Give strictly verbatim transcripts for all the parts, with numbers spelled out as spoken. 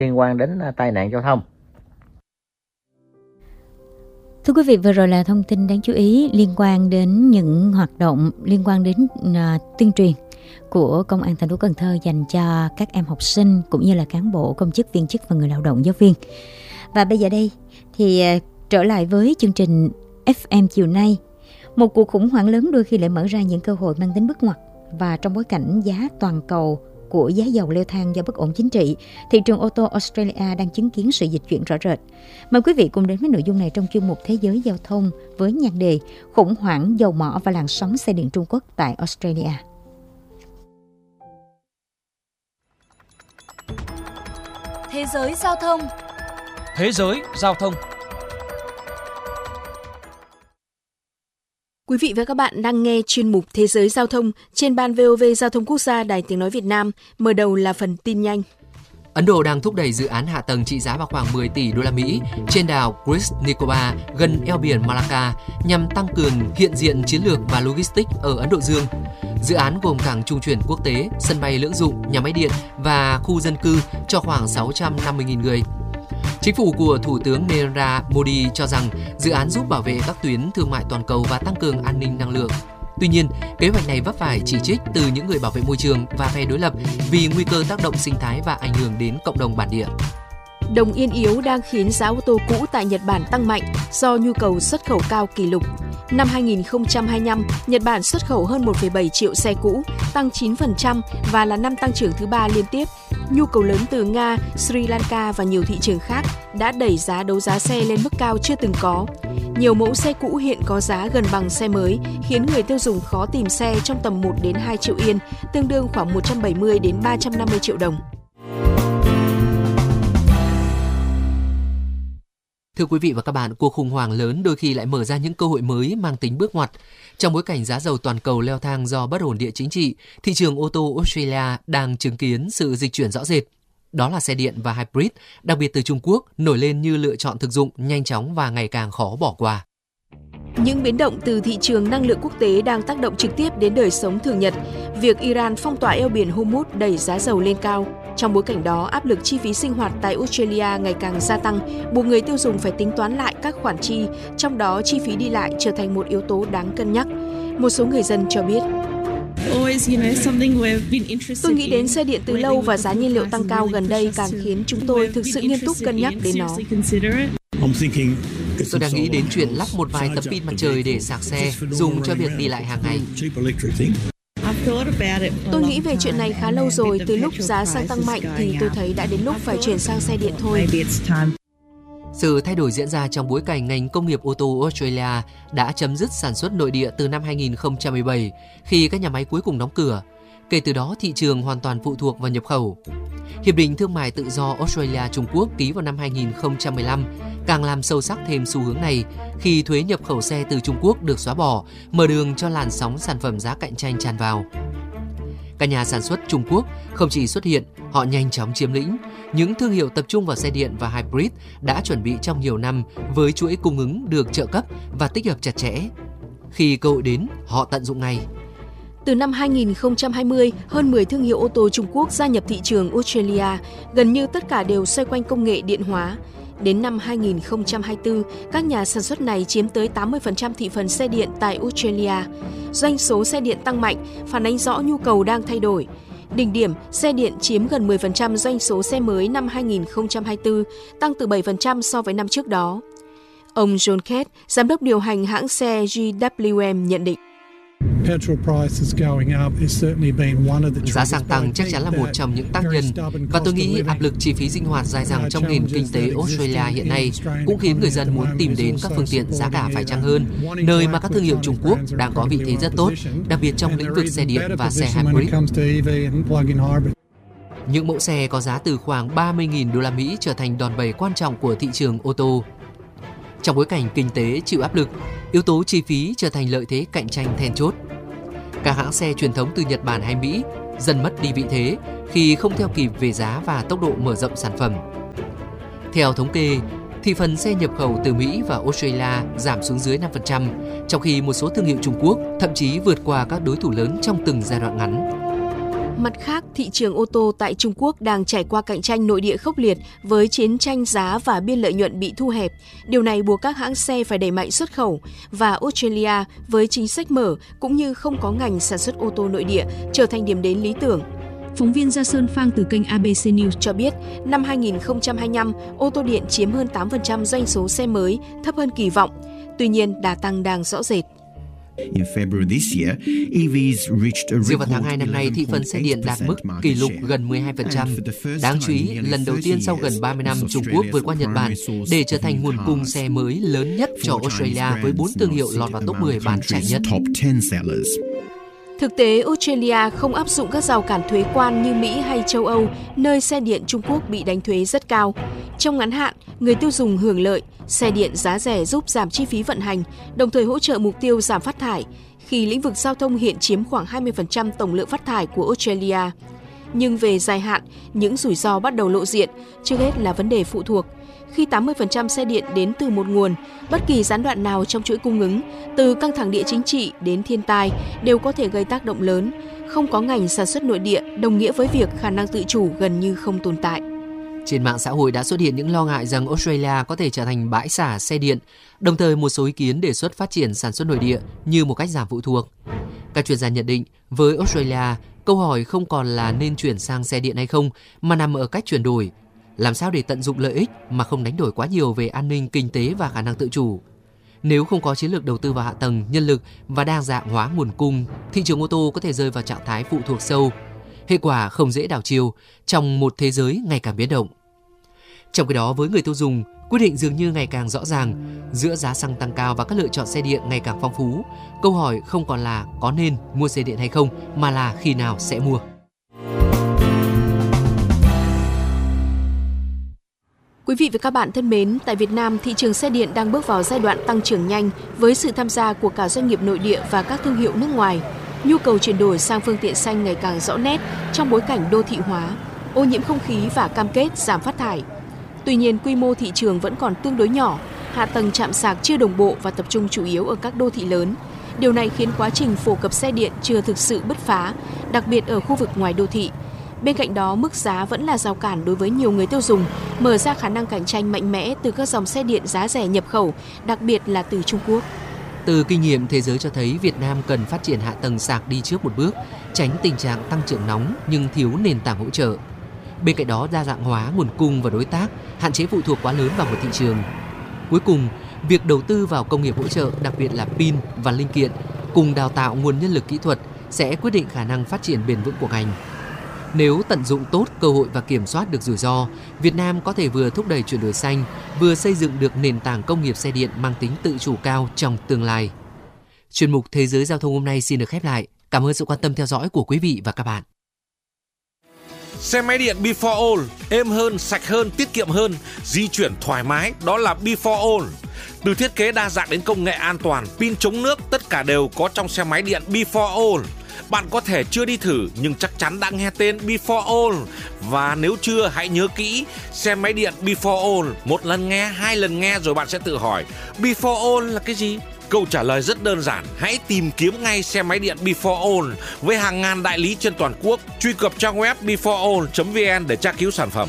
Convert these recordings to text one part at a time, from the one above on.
liên quan đến tai nạn giao thông. Thưa quý vị, vừa rồi là thông tin đáng chú ý liên quan đến những hoạt động liên quan đến uh, tuyên truyền của Công an thành phố Cần Thơ dành cho các em học sinh cũng như là cán bộ, công chức, viên chức và người lao động, giáo viên. Và bây giờ đây thì uh, trở lại với chương trình ép em chiều nay. Một cuộc khủng hoảng lớn đôi khi lại mở ra những cơ hội mang tính bước ngoặt, và trong bối cảnh giá toàn cầu của giá dầu leo thang do bất ổn chính trị, thị trường ô tô Australia đang chứng kiến sự dịch chuyển rõ rệt. Mời quý vị cùng đến với nội dung này trong chuyên mục Thế giới giao thông với nhan đề khủng hoảng dầu mỏ và làn sóng xe điện Trung Quốc tại Australia. Thế giới giao thông. Thế giới giao thông. Quý vị và các bạn đang nghe chuyên mục Thế giới giao thông trên ban vê o vê Giao thông Quốc gia Đài Tiếng nói Việt Nam. Mở đầu là phần tin nhanh. Ấn Độ đang thúc đẩy dự án hạ tầng trị giá vào khoảng mười tỷ đô la Mỹ trên đảo Great Nicobar gần eo biển Malacca nhằm tăng cường hiện diện chiến lược và logistics ở Ấn Độ Dương. Dự án gồm cảng trung chuyển quốc tế, sân bay lưỡng dụng, nhà máy điện và khu dân cư cho khoảng sáu trăm năm mươi nghìn người. Chính phủ của Thủ tướng Narendra Modi cho rằng dự án giúp bảo vệ các tuyến thương mại toàn cầu và tăng cường an ninh năng lượng. Tuy nhiên, kế hoạch này vấp phải chỉ trích từ những người bảo vệ môi trường và phe đối lập vì nguy cơ tác động sinh thái và ảnh hưởng đến cộng đồng bản địa. Đồng yên yếu đang khiến giá ô tô cũ tại Nhật Bản tăng mạnh do nhu cầu xuất khẩu cao kỷ lục. Năm hai không hai lăm, Nhật Bản xuất khẩu hơn một phẩy bảy triệu xe cũ, tăng chín phần trăm và là năm tăng trưởng thứ ba liên tiếp. Nhu cầu lớn từ Nga, Sri Lanka và nhiều thị trường khác đã đẩy giá đấu giá xe lên mức cao chưa từng có. Nhiều mẫu xe cũ hiện có giá gần bằng xe mới, khiến người tiêu dùng khó tìm xe trong tầm một đến hai triệu yên, tương đương khoảng một trăm bảy mươi đến ba trăm năm mươi triệu đồng. Thưa quý vị và các bạn, cuộc khủng hoảng lớn đôi khi lại mở ra những cơ hội mới mang tính bước ngoặt. Trong bối cảnh giá dầu toàn cầu leo thang do bất ổn địa chính trị, thị trường ô tô Australia đang chứng kiến sự dịch chuyển rõ rệt. Đó là xe điện và hybrid, đặc biệt từ Trung Quốc, nổi lên như lựa chọn thực dụng, nhanh chóng và ngày càng khó bỏ qua. Những biến động từ thị trường năng lượng quốc tế đang tác động trực tiếp đến đời sống thường nhật. Việc Iran phong tỏa eo biển Hormuz đẩy giá dầu lên cao. Trong bối cảnh đó, áp lực chi phí sinh hoạt tại Australia ngày càng gia tăng, buộc người tiêu dùng phải tính toán lại các khoản chi, trong đó chi phí đi lại trở thành một yếu tố đáng cân nhắc. Một số người dân cho biết: Tôi nghĩ đến xe điện từ lâu và giá nhiên liệu tăng cao gần đây càng khiến chúng tôi thực sự nghiêm túc cân nhắc đến nó. Tôi đang nghĩ đến chuyện lắp một vài tấm pin mặt trời để sạc xe, dùng cho việc đi lại hàng ngày. Tôi nghĩ về chuyện này khá lâu rồi, từ lúc giá xăng tăng mạnh thì tôi thấy đã đến lúc phải chuyển sang xe điện thôi. Sự thay đổi diễn ra trong bối cảnh ngành công nghiệp ô tô Australia đã chấm dứt sản xuất nội địa từ năm hai không một bảy khi các nhà máy cuối cùng đóng cửa. Kể từ đó, thị trường hoàn toàn phụ thuộc vào nhập khẩu. Hiệp định Thương mại Tự do Australia-Trung Quốc ký vào năm hai không một lăm càng làm sâu sắc thêm xu hướng này khi thuế nhập khẩu xe từ Trung Quốc được xóa bỏ, mở đường cho làn sóng sản phẩm giá cạnh tranh tràn vào. Các nhà sản xuất Trung Quốc không chỉ xuất hiện, họ nhanh chóng chiếm lĩnh. Những thương hiệu tập trung vào xe điện và hybrid đã chuẩn bị trong nhiều năm với chuỗi cung ứng được trợ cấp và tích hợp chặt chẽ. Khi cơ hội đến, họ tận dụng ngay. Từ năm hai không hai không, hơn mười thương hiệu ô tô Trung Quốc gia nhập thị trường Australia, gần như tất cả đều xoay quanh công nghệ điện hóa. Đến năm hai không hai tư, các nhà sản xuất này chiếm tới tám mươi phần trăm thị phần xe điện tại Australia. Doanh số xe điện tăng mạnh, phản ánh rõ nhu cầu đang thay đổi. Đỉnh điểm, xe điện chiếm gần mười phần trăm doanh số xe mới năm hai không hai tư, tăng từ bảy phần trăm so với năm trước đó. Ông John Kett, giám đốc điều hành hãng xe giê vê em nhận định: Giá xăng tăng chắc chắn là một trong những tác nhân, và tôi nghĩ áp lực chi phí sinh hoạt dai dẳng trong nền kinh tế Australia hiện nay cũng khiến người dân muốn tìm đến các phương tiện giá cả phải chăng hơn, nơi mà các thương hiệu Trung Quốc đang có vị thế rất tốt, đặc biệt trong lĩnh vực xe điện và xe hybrid. Những mẫu xe có giá từ khoảng ba mươi nghìn đô la Mỹ trở thành đòn bẩy quan trọng của thị trường ô tô. Trong bối cảnh kinh tế chịu áp lực, yếu tố chi phí trở thành lợi thế cạnh tranh then chốt. Các hãng xe truyền thống từ Nhật Bản hay Mỹ dần mất đi vị thế khi không theo kịp về giá và tốc độ mở rộng sản phẩm. Theo thống kê, thị phần xe nhập khẩu từ Mỹ và Australia giảm xuống dưới năm phần trăm, trong khi một số thương hiệu Trung Quốc thậm chí vượt qua các đối thủ lớn trong từng giai đoạn ngắn. Mặt khác, thị trường ô tô tại Trung Quốc đang trải qua cạnh tranh nội địa khốc liệt với chiến tranh giá và biên lợi nhuận bị thu hẹp. Điều này buộc các hãng xe phải đẩy mạnh xuất khẩu và Australia với chính sách mở cũng như không có ngành sản xuất ô tô nội địa trở thành điểm đến lý tưởng. Phóng viên Gia Sơn Phang từ kênh a bê xê News cho biết, năm hai nghìn không trăm hai mươi lăm, ô tô điện chiếm hơn tám phần trăm doanh số xe mới, thấp hơn kỳ vọng. Tuy nhiên, đà tăng đang rõ rệt. Riêng vào tháng hai năm nay, thị phần xe điện đạt mức kỷ lục gần mười hai phần trăm. Đáng chú ý, lần đầu tiên sau gần ba mươi năm, Trung Quốc vượt qua Nhật Bản để trở thành nguồn cung xe mới lớn nhất cho Australia với bốn thương hiệu lọt vào top mười bán chạy nhất. Thực tế, Australia không áp dụng các rào cản thuế quan như Mỹ hay châu Âu, nơi xe điện Trung Quốc bị đánh thuế rất cao. Trong ngắn hạn, người tiêu dùng hưởng lợi, xe điện giá rẻ giúp giảm chi phí vận hành, đồng thời hỗ trợ mục tiêu giảm phát thải, khi lĩnh vực giao thông hiện chiếm khoảng hai mươi phần trăm tổng lượng phát thải của Australia. Nhưng về dài hạn, những rủi ro bắt đầu lộ diện, trước hết là vấn đề phụ thuộc. Khi tám mươi phần trăm xe điện đến từ một nguồn, bất kỳ gián đoạn nào trong chuỗi cung ứng, từ căng thẳng địa chính trị đến thiên tai, đều có thể gây tác động lớn. Không có ngành sản xuất nội địa đồng nghĩa với việc khả năng tự chủ gần như không tồn tại. Trên mạng xã hội đã xuất hiện những lo ngại rằng Australia có thể trở thành bãi xả xe điện, đồng thời một số ý kiến đề xuất phát triển sản xuất nội địa như một cách giảm phụ thuộc. Các chuyên gia nhận định, với Australia, câu hỏi không còn là nên chuyển sang xe điện hay không, mà nằm ở cách chuyển đổi. Làm sao để tận dụng lợi ích mà không đánh đổi quá nhiều về an ninh, kinh tế và khả năng tự chủ. Nếu không có chiến lược đầu tư vào hạ tầng, nhân lực và đa dạng hóa nguồn cung, thị trường ô tô có thể rơi vào trạng thái phụ thuộc sâu. Hệ quả không dễ đảo chiều trong một thế giới ngày càng biến động. Trong khi đó, với người tiêu dùng, quyết định dường như ngày càng rõ ràng. Giữa giá xăng tăng cao và các lựa chọn xe điện ngày càng phong phú, câu hỏi không còn là có nên mua xe điện hay không, mà là khi nào sẽ mua. Quý vị và các bạn thân mến, tại Việt Nam, thị trường xe điện đang bước vào giai đoạn tăng trưởng nhanh với sự tham gia của cả doanh nghiệp nội địa và các thương hiệu nước ngoài. Nhu cầu chuyển đổi sang phương tiện xanh ngày càng rõ nét trong bối cảnh đô thị hóa, ô nhiễm không khí và cam kết giảm phát thải. Tuy nhiên, quy mô thị trường vẫn còn tương đối nhỏ, hạ tầng trạm sạc chưa đồng bộ và tập trung chủ yếu ở các đô thị lớn. Điều này khiến quá trình phổ cập xe điện chưa thực sự bứt phá, đặc biệt ở khu vực ngoài đô thị. Bên cạnh đó, mức giá vẫn là rào cản đối với nhiều người tiêu dùng, mở ra khả năng cạnh tranh mạnh mẽ từ các dòng xe điện giá rẻ nhập khẩu, đặc biệt là từ Trung Quốc. Từ kinh nghiệm thế giới cho thấy Việt Nam cần phát triển hạ tầng sạc đi trước một bước, tránh tình trạng tăng trưởng nóng nhưng thiếu nền tảng hỗ trợ. Bên cạnh đó, đa dạng hóa nguồn cung và đối tác, hạn chế phụ thuộc quá lớn vào một thị trường. Cuối cùng, việc đầu tư vào công nghiệp hỗ trợ, đặc biệt là pin và linh kiện, cùng đào tạo nguồn nhân lực kỹ thuật sẽ quyết định khả năng phát triển bền vững của ngành. Nếu tận dụng tốt cơ hội và kiểm soát được rủi ro, Việt Nam có thể vừa thúc đẩy chuyển đổi xanh, vừa xây dựng được nền tảng công nghiệp xe điện mang tính tự chủ cao trong tương lai. Chuyên mục Thế giới Giao thông hôm nay xin được khép lại. Cảm ơn sự quan tâm theo dõi của quý vị và các bạn. Xe máy điện Before All, êm hơn, sạch hơn, tiết kiệm hơn, di chuyển thoải mái, đó là Before All. Từ thiết kế đa dạng đến công nghệ an toàn, pin chống nước, tất cả đều có trong xe máy điện Before All. Bạn có thể chưa đi thử nhưng chắc chắn đã nghe tên Before All. Và nếu chưa, hãy nhớ kỹ, xe máy điện Before All, một lần nghe, hai lần nghe rồi bạn sẽ tự hỏi, Before All là cái gì? Câu trả lời rất đơn giản, hãy tìm kiếm ngay xe máy điện Before All với hàng ngàn đại lý trên toàn quốc. Truy cập trang web before all chấm vn để tra cứu sản phẩm.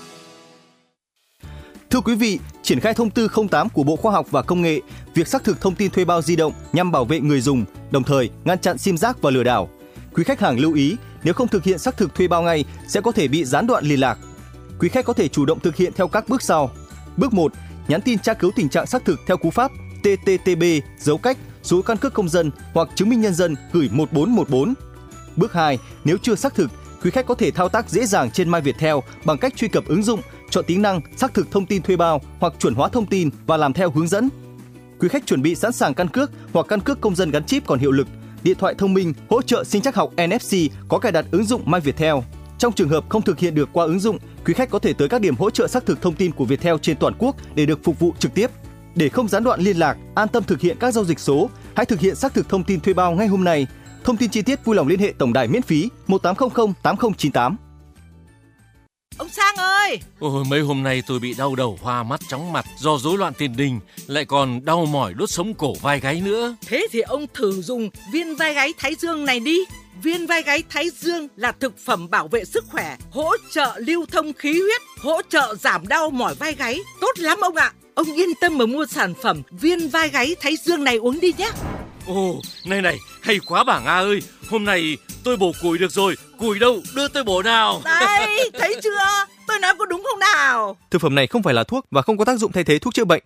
Thưa quý vị, triển khai thông tư không tám của Bộ Khoa học và Công nghệ, việc xác thực thông tin thuê bao di động nhằm bảo vệ người dùng, đồng thời ngăn chặn sim rác và lừa đảo. Quý khách hàng lưu ý, nếu không thực hiện xác thực thuê bao ngay sẽ có thể bị gián đoạn liên lạc. Quý khách có thể chủ động thực hiện theo các bước sau. Bước một, nhắn tin tra cứu tình trạng xác thực theo cú pháp T T T B dấu cách số căn cước công dân hoặc chứng minh nhân dân gửi một bốn một bốn. Bước hai, nếu chưa xác thực, quý khách có thể thao tác dễ dàng trên My Viettel bằng cách truy cập ứng dụng, chọn tính năng xác thực thông tin thuê bao hoặc chuẩn hóa thông tin và làm theo hướng dẫn. Quý khách chuẩn bị sẵn sàng căn cước hoặc căn cước công dân gắn chip còn hiệu lực, điện thoại thông minh hỗ trợ sinh trắc học N F C có cài đặt ứng dụng My Viettel. Trong trường hợp không thực hiện được qua ứng dụng, quý khách có thể tới các điểm hỗ trợ xác thực thông tin của Viettel trên toàn quốc để được phục vụ trực tiếp. Để không gián đoạn liên lạc, an tâm thực hiện các giao dịch số, hãy thực hiện xác thực thông tin thuê bao ngay hôm nay. Thông tin chi tiết vui lòng liên hệ tổng đài miễn phí một tám không không tám không chín tám. Ông Sang ơi! Ôi, mấy hôm nay tôi bị đau đầu, hoa mắt, chóng mặt do rối loạn tiền đình, lại còn đau mỏi đốt sống cổ vai gáy nữa. Thế thì ông thử dùng viên vai gáy Thái Dương này đi. Viên vai gáy Thái Dương là thực phẩm bảo vệ sức khỏe, hỗ trợ lưu thông khí huyết, hỗ trợ giảm đau mỏi vai gáy. Tốt lắm ông ạ. Ông yên tâm mà mua sản phẩm viên vai gáy Thái Dương này uống đi nhé. Ồ, này này, hay quá bà Nga ơi. Hôm nay tôi bổ củi được rồi. Củi đâu, đưa tôi bổ nào. Đây, thấy chưa? Tôi nói có đúng không nào? Thực phẩm này không phải là thuốc và không có tác dụng thay thế thuốc chữa bệnh.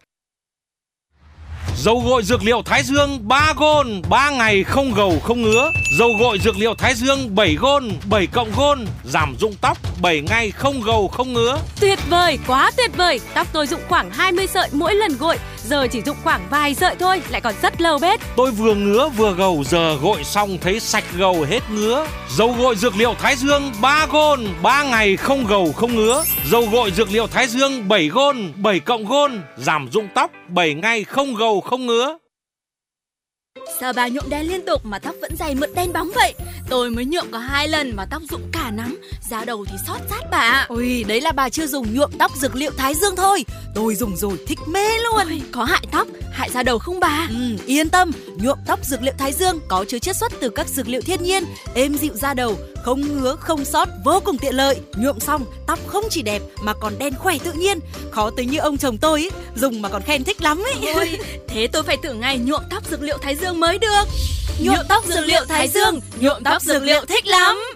Dầu gội dược liệu Thái Dương ba gôn, ba ngày không gầu không ngứa. Dầu gội dược liệu Thái Dương bảy gôn, bảy cộng gôn, giảm rụng tóc, bảy ngày không gầu không ngứa. Tuyệt vời, quá tuyệt vời. Tóc tôi rụng khoảng hai mươi sợi mỗi lần gội, giờ chỉ rụng khoảng vài sợi thôi, lại còn rất lâu bết. Tôi vừa ngứa vừa gầu, giờ gội xong thấy sạch gầu hết ngứa. Dầu gội dược liệu Thái Dương ba gôn, ba ngày không gầu không ngứa. Dầu gội dược liệu Thái Dương bảy gôn, bảy cộng gôn, giảm rụng tóc, bảy ngày không gầu không ngứa. Sao bà nhuộm đen liên tục mà tóc vẫn dày mượt đen bóng vậy? Tôi mới nhuộm có hai lần mà tóc rụng cả nắm, da đầu thì xót rát bà ạ. Ôi, đấy là bà chưa dùng nhuộm tóc dược liệu Thái Dương thôi. Tôi dùng rồi thích mê luôn. Ôi, có hại tóc, hại da đầu không bà? Ừ, yên tâm, nhuộm tóc dược liệu Thái Dương có chứa chiết xuất từ các dược liệu thiên nhiên, êm dịu da đầu, không ngứa, không xót, vô cùng tiện lợi. Nhuộm xong, tóc không chỉ đẹp mà còn đen khỏe tự nhiên. Khó tính như ông chồng tôi ý, dùng mà còn khen thích lắm ấy. Ôi, thế tôi phải thử ngày nhuộm tóc dược liệu Thái Dương mới được. Nhuộm tóc dược liệu Thái Dương, nhuộm tóc dược liệu thích lắm.